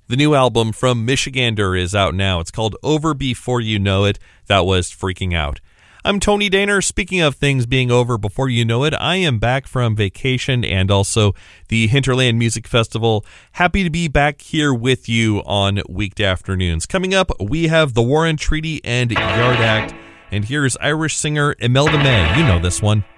The new album from Michigander is out now. It's called Over Before You Know It. That was Freaking Out. I'm Tony Daner. Speaking of things being over before you know it, I am back from vacation and also the Hinterland Music Festival. Happy to be back here with you on weekday afternoons. Coming up, we have the Warren Treaty and Yard Act. And here's Irish singer Imelda May. You know this one.